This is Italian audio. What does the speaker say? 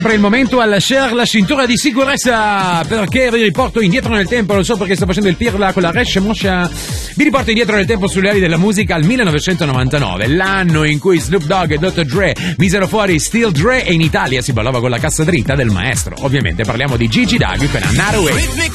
Per il momento a lasciare la cintura di sicurezza, perché vi riporto indietro nel tempo. Non so perché sto facendo il pirla con la Resce Moscia. Vi riporto indietro nel tempo sulle ali della musica al 1999, l'anno in cui Snoop Dogg e Dr. Dre misero fuori Still Dre e in Italia si ballava con la cassa dritta del maestro. Ovviamente parliamo di Gigi D'Agostino con I'm Not Away.